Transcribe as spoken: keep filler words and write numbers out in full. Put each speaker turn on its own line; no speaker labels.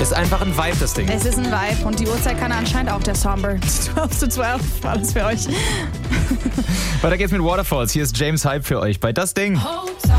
Ist einfach ein Vibe, das Ding.
Es ist ein Vibe und die Uhrzeit kann anscheinend auch der Somber. zwölf zu zwölf, alles für euch.
Weiter geht's mit Waterfalls. Hier ist James Hype für euch bei Das Ding.
Hold